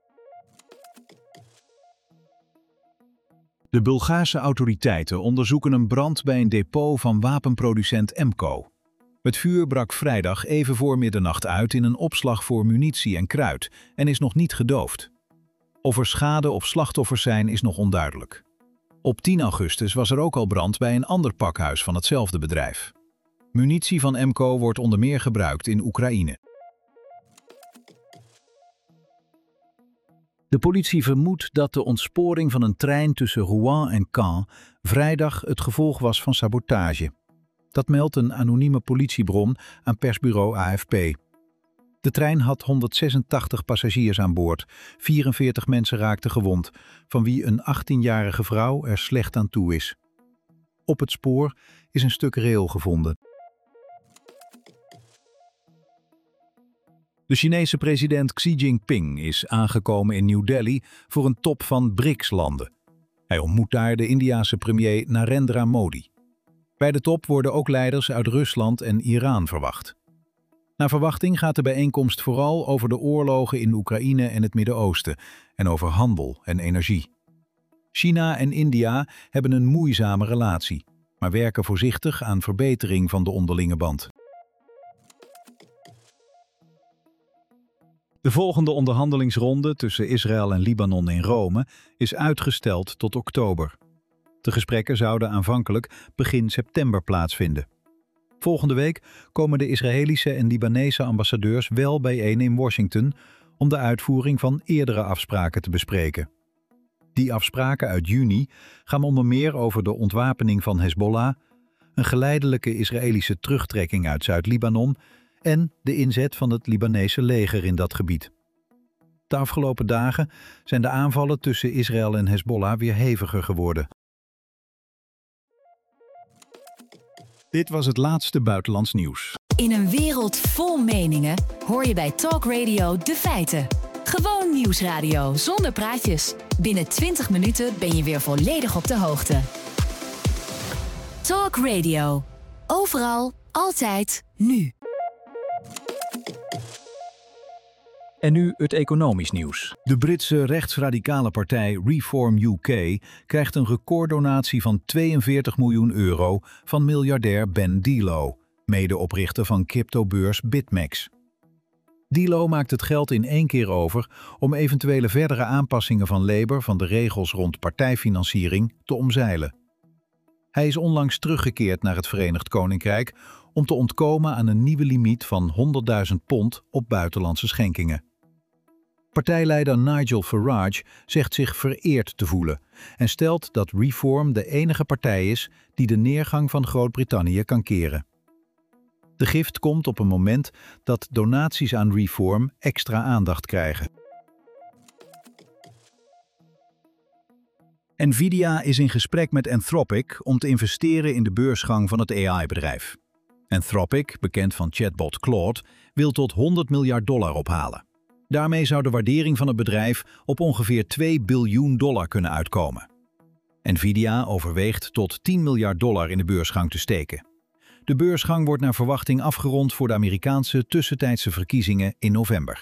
De Bulgaarse autoriteiten onderzoeken een brand bij een depot van wapenproducent Emco. Het vuur brak vrijdag even voor middernacht uit in een opslag voor munitie en kruit en is nog niet gedoofd. Of er schade of slachtoffers zijn is nog onduidelijk. Op tien augustus was er ook al brand bij een ander pakhuis van hetzelfde bedrijf. Munitie van Emco wordt onder meer gebruikt in Oekraïne. De politie vermoedt dat de ontsporing van een trein tussen Rouen en Caen vrijdag het gevolg was van sabotage. Dat meldt een anonieme politiebron aan persbureau A F P. De trein had honderdzesentachtig passagiers aan boord. vierenveertig mensen raakten gewond, van wie een achttienjarige vrouw er slecht aan toe is. Op het spoor is een stuk rail gevonden. De Chinese president Xi Jinping is aangekomen in New Delhi voor een top van B R I C S-landen. Hij ontmoet daar de Indiase premier Narendra Modi. Bij de top worden ook leiders uit Rusland en Iran verwacht. Naar verwachting gaat de bijeenkomst vooral over de oorlogen in Oekraïne en het Midden-Oosten en over handel en energie. China en India hebben een moeizame relatie, maar werken voorzichtig aan verbetering van de onderlinge band. De volgende onderhandelingsronde tussen Israël en Libanon in Rome is uitgesteld tot oktober. De gesprekken zouden aanvankelijk begin september plaatsvinden. Volgende week komen de Israëlische en Libanese ambassadeurs wel bijeen in Washington om de uitvoering van eerdere afspraken te bespreken. Die afspraken uit juni gaan onder meer over de ontwapening van Hezbollah, een geleidelijke Israëlische terugtrekking uit Zuid-Libanon en de inzet van het Libanese leger in dat gebied. De afgelopen dagen zijn de aanvallen tussen Israël en Hezbollah weer heviger geworden. Dit was het laatste buitenlands nieuws. In een wereld vol meningen hoor je bij Talk Radio de feiten. Gewoon nieuwsradio zonder praatjes. Binnen twintig minuten ben je weer volledig op de hoogte. Talk Radio. Overal, altijd, nu. En nu het economisch nieuws. De Britse rechtsradicale partij Reform U K krijgt een recorddonatie van tweeënveertig miljoen euro van miljardair Ben Delow, medeoprichter van cryptobeurs BitMEX. Delow maakt het geld in één keer over om eventuele verdere aanpassingen van Labour van de regels rond partijfinanciering te omzeilen. Hij is onlangs teruggekeerd naar het Verenigd Koninkrijk om te ontkomen aan een nieuwe limiet van honderdduizend pond op buitenlandse schenkingen. Partijleider Nigel Farage zegt zich vereerd te voelen en stelt dat Reform de enige partij is die de neergang van Groot-Brittannië kan keren. De gift komt op een moment dat donaties aan Reform extra aandacht krijgen. Nvidia is in gesprek met Anthropic om te investeren in de beursgang van het A I-bedrijf. Anthropic, bekend van chatbot Claude, wil tot honderd miljard dollar ophalen. Daarmee zou de waardering van het bedrijf op ongeveer twee biljoen dollar kunnen uitkomen. Nvidia overweegt tot tien miljard dollar in de beursgang te steken. De beursgang wordt naar verwachting afgerond voor de Amerikaanse tussentijdse verkiezingen in november.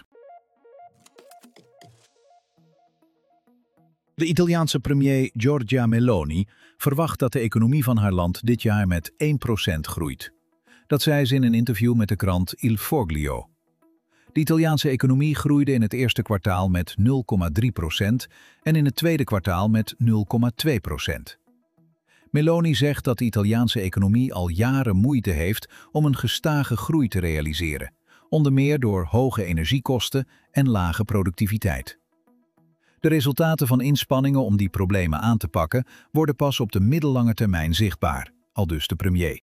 De Italiaanse premier Giorgia Meloni verwacht dat de economie van haar land dit jaar met één procent groeit. Dat zei ze in een interview met de krant Il Foglio. De Italiaanse economie groeide in het eerste kwartaal met nul komma drie procent en in het tweede kwartaal met nul komma twee procent. Meloni zegt dat de Italiaanse economie al jaren moeite heeft om een gestage groei te realiseren, onder meer door hoge energiekosten en lage productiviteit. De resultaten van inspanningen om die problemen aan te pakken worden pas op de middellange termijn zichtbaar, aldus de premier.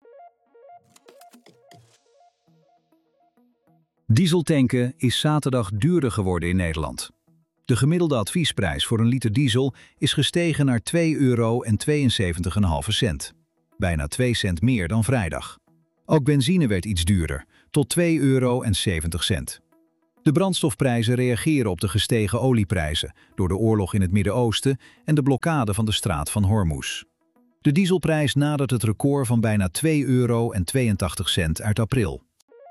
Dieseltanken is zaterdag duurder geworden in Nederland. De gemiddelde adviesprijs voor een liter diesel is gestegen naar twee euro en tweeënzeventig komma vijf cent. Bijna twee cent meer dan vrijdag. Ook benzine werd iets duurder, tot twee euro en zeventig cent. De brandstofprijzen reageren op de gestegen olieprijzen door de oorlog in het Midden-Oosten en de blokkade van de straat van Hormuz. De dieselprijs nadert het record van bijna twee euro en tweeëntachtig cent uit april.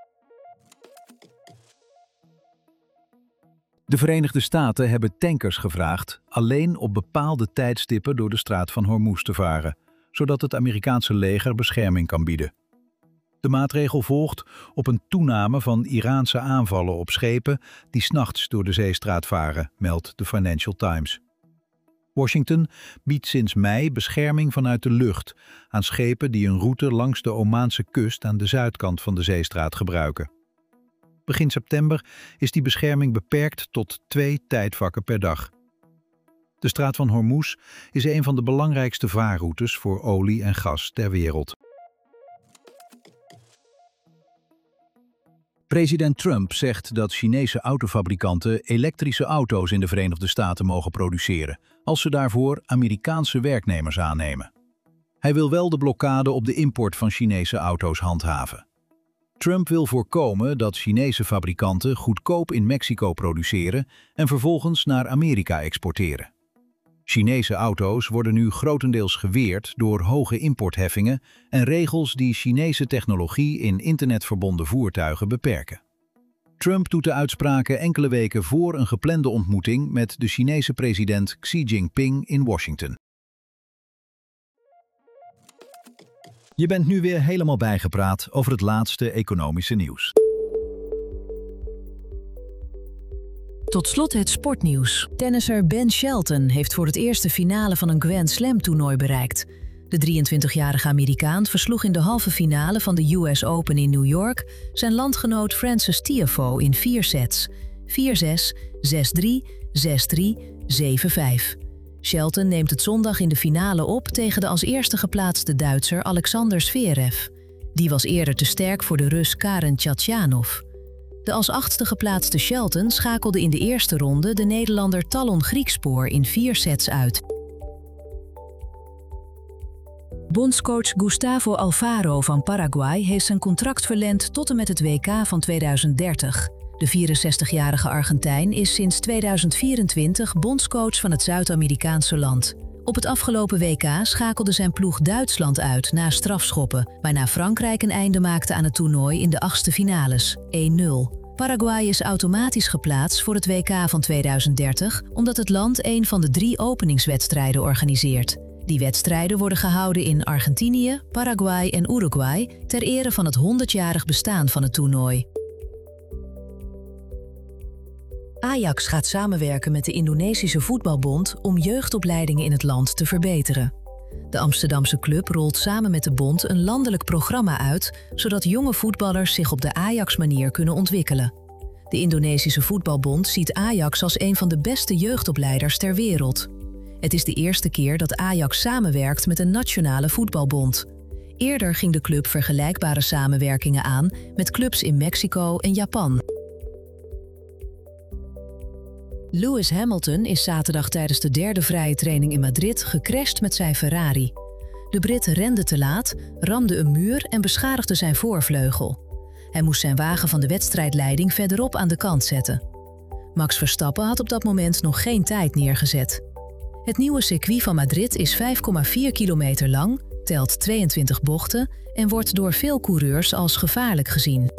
De Verenigde Staten hebben tankers gevraagd alleen op bepaalde tijdstippen door de straat van Hormuz te varen, zodat het Amerikaanse leger bescherming kan bieden. De maatregel volgt op een toename van Iraanse aanvallen op schepen die 's nachts door de zeestraat varen, meldt de Financial Times. Washington biedt sinds mei bescherming vanuit de lucht aan schepen die een route langs de Omaanse kust aan de zuidkant van de zeestraat gebruiken. Begin september is die bescherming beperkt tot twee tijdvakken per dag. De straat van Hormuz is een van de belangrijkste vaarroutes voor olie en gas ter wereld. President Trump zegt dat Chinese autofabrikanten elektrische auto's in de Verenigde Staten mogen produceren, als ze daarvoor Amerikaanse werknemers aannemen. Hij wil wel de blokkade op de import van Chinese auto's handhaven. Trump wil voorkomen dat Chinese fabrikanten goedkoop in Mexico produceren en vervolgens naar Amerika exporteren. Chinese auto's worden nu grotendeels geweerd door hoge importheffingen en regels die Chinese technologie in internetverbonden voertuigen beperken. Trump doet de uitspraken enkele weken voor een geplande ontmoeting met de Chinese president Xi Jinping in Washington. Je bent nu weer helemaal bijgepraat over het laatste economische nieuws. Tot slot het sportnieuws. Tennisser Ben Shelton heeft voor het eerst de finale van een Grand Slam toernooi bereikt. De drieëntwintigjarige Amerikaan versloeg in de halve finale van de U S Open in New York zijn landgenoot Frances Tiafoe in vier sets. vier zes, zes drie, zes drie, zeven vijf. Shelton neemt het zondag in de finale op tegen de als eerste geplaatste Duitser Alexander Zverev. Die was eerder te sterk voor de Rus Karen Khachanov. De als achtste geplaatste Shelton schakelde in de eerste ronde de Nederlander Talon Griekspoor in vier sets uit. Bondscoach Gustavo Alfaro van Paraguay heeft zijn contract verlengd tot en met het W K van tweeduizend dertig. De vierenzestigjarige Argentijn is sinds tweeduizend vierentwintig bondscoach van het Zuid-Amerikaanse land. Op het afgelopen W K schakelde zijn ploeg Duitsland uit na strafschoppen, waarna Frankrijk een einde maakte aan het toernooi in de achtste finales, één nul. Paraguay is automatisch geplaatst voor het W K van tweeduizend dertig, omdat het land een van de drie openingswedstrijden organiseert. Die wedstrijden worden gehouden in Argentinië, Paraguay en Uruguay ter ere van het honderdjarig bestaan van het toernooi. Ajax gaat samenwerken met de Indonesische Voetbalbond om jeugdopleidingen in het land te verbeteren. De Amsterdamse club rolt samen met de bond een landelijk programma uit, zodat jonge voetballers zich op de Ajax-manier kunnen ontwikkelen. De Indonesische Voetbalbond ziet Ajax als een van de beste jeugdopleiders ter wereld. Het is de eerste keer dat Ajax samenwerkt met een nationale voetbalbond. Eerder ging de club vergelijkbare samenwerkingen aan met clubs in Mexico en Japan. Lewis Hamilton is zaterdag tijdens de derde vrije training in Madrid gecrashed met zijn Ferrari. De Brit rende te laat, ramde een muur en beschadigde zijn voorvleugel. Hij moest zijn wagen van de wedstrijdleiding verderop aan de kant zetten. Max Verstappen had op dat moment nog geen tijd neergezet. Het nieuwe circuit van Madrid is vijf komma vier kilometer lang, telt tweeëntwintig bochten en wordt door veel coureurs als gevaarlijk gezien.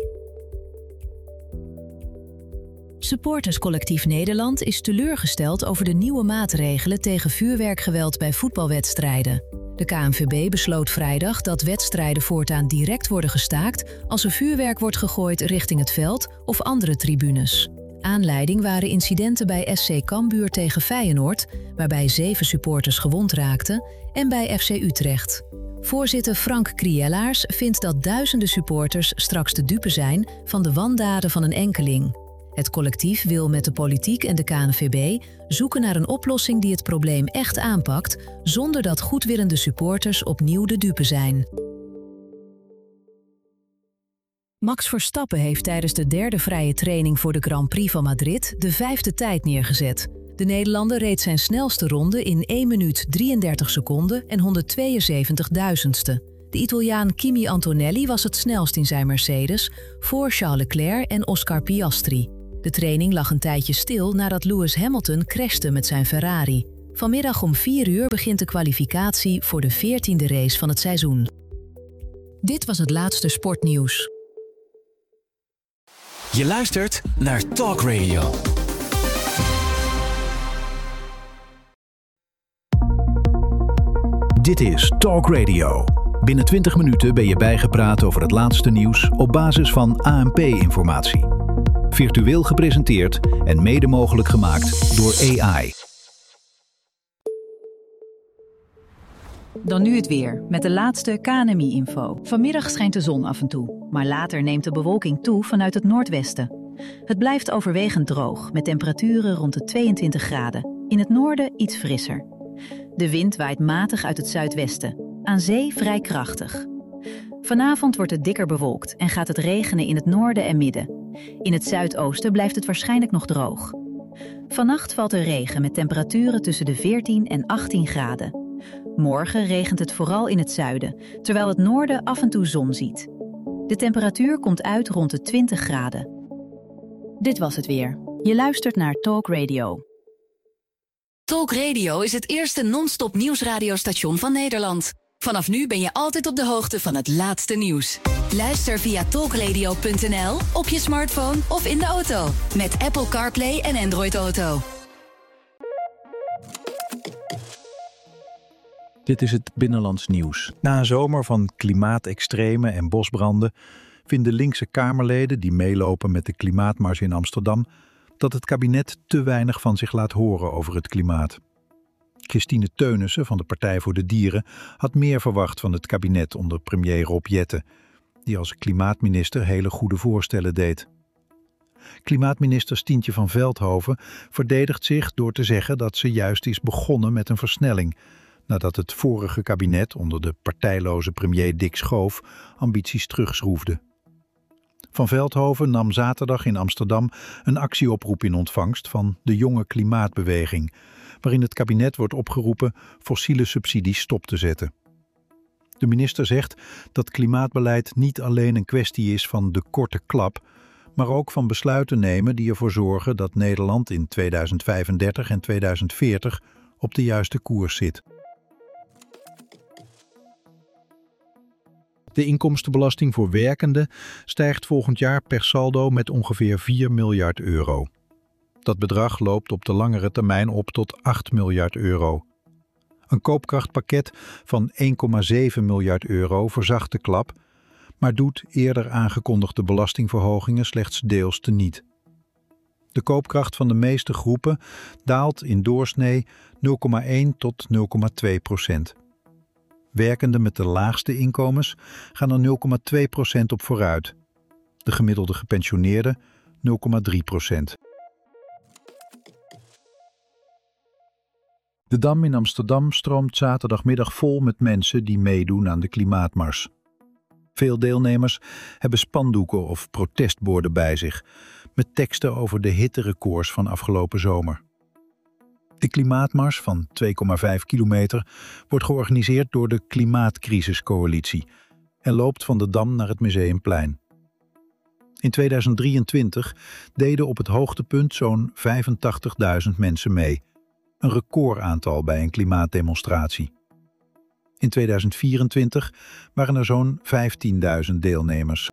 Supporterscollectief Nederland is teleurgesteld over de nieuwe maatregelen tegen vuurwerkgeweld bij voetbalwedstrijden. De K N V B besloot vrijdag dat wedstrijden voortaan direct worden gestaakt als er vuurwerk wordt gegooid richting het veld of andere tribunes. Aanleiding waren incidenten bij S C Cambuur tegen Feyenoord, waarbij zeven supporters gewond raakten, en bij F C Utrecht. Voorzitter Frank Kriellaars vindt dat duizenden supporters straks de dupe zijn van de wandaden van een enkeling. Het collectief wil met de politiek en de K N V B zoeken naar een oplossing die het probleem echt aanpakt, zonder dat goedwillende supporters opnieuw de dupe zijn. Max Verstappen heeft tijdens de derde vrije training voor de Grand Prix van Madrid de vijfde tijd neergezet. De Nederlander reed zijn snelste ronde in één minuut drieëndertig seconden en honderdtweeënzeventig duizendste. De Italiaan Kimi Antonelli was het snelst in zijn Mercedes, voor Charles Leclerc en Oscar Piastri. De training lag een tijdje stil nadat Lewis Hamilton crashte met zijn Ferrari. Vanmiddag om vier uur begint de kwalificatie voor de veertiende race van het seizoen. Dit was het laatste sportnieuws. Je luistert naar Talk Radio. Dit is Talk Radio. Binnen twintig minuten ben je bijgepraat over het laatste nieuws op basis van A N P-informatie. Virtueel gepresenteerd en mede mogelijk gemaakt door A I. Dan nu het weer, met de laatste K N M I-info. Vanmiddag schijnt de zon af en toe, maar later neemt de bewolking toe vanuit het noordwesten. Het blijft overwegend droog, met temperaturen rond de tweeëntwintig graden. In het noorden iets frisser. De wind waait matig uit het zuidwesten, aan zee vrij krachtig. Vanavond wordt het dikker bewolkt en gaat het regenen in het noorden en midden. In het zuidoosten blijft het waarschijnlijk nog droog. Vannacht valt er regen met temperaturen tussen de veertien en achttien graden. Morgen regent het vooral in het zuiden, terwijl het noorden af en toe zon ziet. De temperatuur komt uit rond de twintig graden. Dit was het weer. Je luistert naar Talk Radio. Talk Radio is het eerste non-stop nieuwsradiostation van Nederland. Vanaf nu ben je altijd op de hoogte van het laatste nieuws. Luister via talkradio punt n l, op je smartphone of in de auto. Met Apple CarPlay en Android Auto. Dit is het Binnenlands nieuws. Na een zomer van klimaatextremen en bosbranden vinden linkse Kamerleden die meelopen met de klimaatmars in Amsterdam dat het kabinet te weinig van zich laat horen over het klimaat. Christine Teunissen van de Partij voor de Dieren had meer verwacht van het kabinet onder premier Rob Jetten, die als klimaatminister hele goede voorstellen deed. Klimaatminister Stientje van Veldhoven verdedigt zich door te zeggen dat ze juist is begonnen met een versnelling, nadat het vorige kabinet onder de partijloze premier Dick Schoof ambities terugschroefde. Van Veldhoven nam zaterdag in Amsterdam een actieoproep in ontvangst van de jonge klimaatbeweging, waarin het kabinet wordt opgeroepen fossiele subsidies stop te zetten. De minister zegt dat klimaatbeleid niet alleen een kwestie is van de korte klap, maar ook van besluiten nemen die ervoor zorgen dat Nederland in tweeduizend vijfendertig en tweeduizend veertig op de juiste koers zit. De inkomstenbelasting voor werkenden stijgt volgend jaar per saldo met ongeveer vier miljard euro. Dat bedrag loopt op de langere termijn op tot acht miljard euro. Een koopkrachtpakket van één komma zeven miljard euro verzacht de klap, maar doet eerder aangekondigde belastingverhogingen slechts deels teniet. De koopkracht van de meeste groepen daalt in doorsnee nul komma één tot nul komma twee procent. Werkenden met de laagste inkomens gaan er nul komma twee procent op vooruit. De gemiddelde gepensioneerden nul komma drie procent. De Dam in Amsterdam stroomt zaterdagmiddag vol met mensen die meedoen aan de klimaatmars. Veel deelnemers hebben spandoeken of protestborden bij zich, met teksten over de hitterecords van afgelopen zomer. De klimaatmars van twee komma vijf kilometer wordt georganiseerd door de Klimaatcrisiscoalitie en loopt van de Dam naar het Museumplein. In tweeduizend drieëntwintig deden op het hoogtepunt zo'n vijfentachtigduizend mensen mee, een recordaantal bij een klimaatdemonstratie. In tweeduizend vierentwintig waren er zo'n vijftienduizend deelnemers.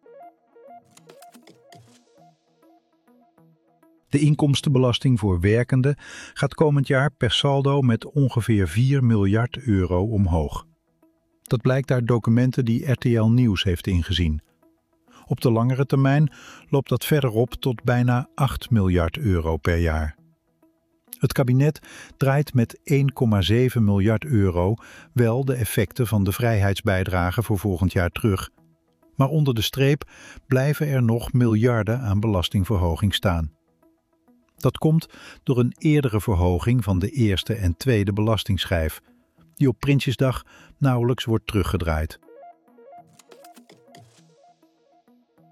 De inkomstenbelasting voor werkenden gaat komend jaar per saldo met ongeveer vier miljard euro omhoog. Dat blijkt uit documenten die R T L Nieuws heeft ingezien. Op de langere termijn loopt dat verder op tot bijna acht miljard euro per jaar. Het kabinet draait met één komma zeven miljard euro wel de effecten van de vrijheidsbijdrage voor volgend jaar terug. Maar onder de streep blijven er nog miljarden aan belastingverhoging staan. Dat komt door een eerdere verhoging van de eerste en tweede belastingschijf, die op Prinsjesdag nauwelijks wordt teruggedraaid.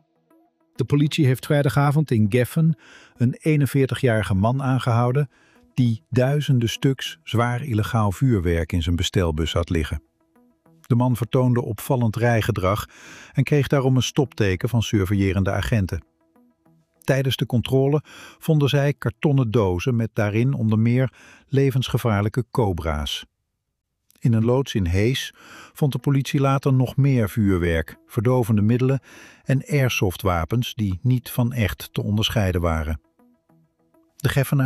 De politie heeft vrijdagavond in Geffen een eenenveertigjarige man aangehouden die duizenden stuks zwaar illegaal vuurwerk in zijn bestelbus had liggen. De man vertoonde opvallend rijgedrag en kreeg daarom een stopteken van surveillerende agenten. Tijdens de controle vonden zij kartonnen dozen met daarin onder meer levensgevaarlijke cobra's. In een loods in Hees vond de politie later nog meer vuurwerk, verdovende middelen en airsoftwapens die niet van echt te onderscheiden waren. De Geffenaar